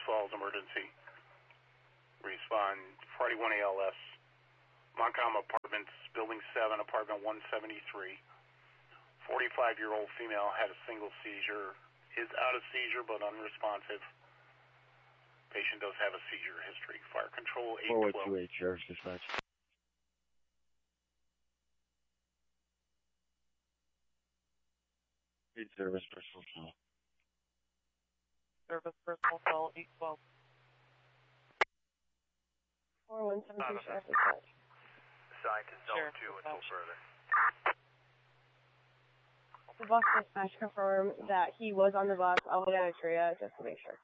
Falls emergency. Respond Friday 1 ALS. Montcalm Apartments, Building 7, Apartment 173. 45-year-old female had a single seizure, is out of seizure but unresponsive. Patient does have a seizure history. Fire control 812. 4128, Sheriff's Dispatch. Paid service personal call. Service personal call 812. 4173, Sheriff's Dispatch. Assigned to zone 2 until further. The bus dispatch confirmed that he was on the bus. I'll hold out a tria just to make sure.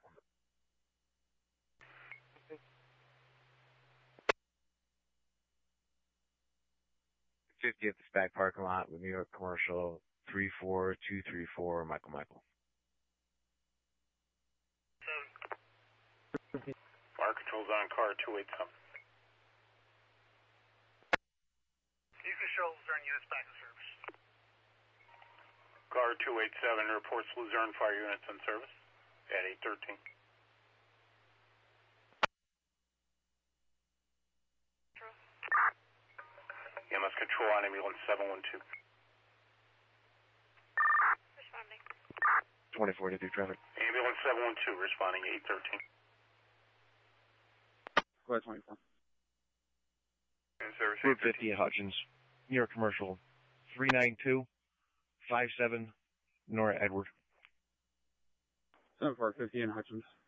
At the SPAC parking lot with New York Commercial 34234, Michael. Fire control's on car 287. Houston Shuttle Luzerne units back in service. Car 287 reports Luzerne fire units in service at 813. EMS control on ambulance 712. Responding. 2042 traffic. Ambulance 712 responding 813. Go ahead, 24. In service. Route 50 at Hutchins. New York Commercial 39257 Nora Edward. 7450 in Hutchins.